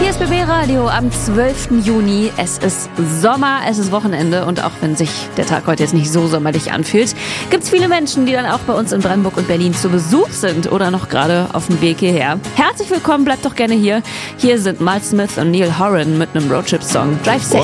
Hier ist BB Radio am 12. Juni. Es ist Sommer, es ist Wochenende und auch wenn sich der Tag heute jetzt nicht so sommerlich anfühlt, gibt es viele Menschen, die dann auch bei uns in Brandenburg und Berlin zu Besuch sind oder noch gerade auf dem Weg hierher. Herzlich willkommen, bleibt doch gerne hier. Hier sind Miles Smith und Neil Horan mit einem Roadtrip-Song Drive Safe.